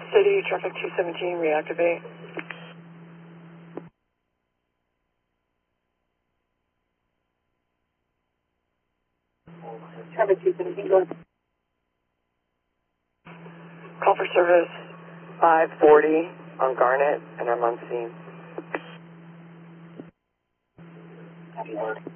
City, traffic 217, reactivate. Traffic 217, go ahead. Call for service 540 on Garnet, and I'm on scene. Copy that.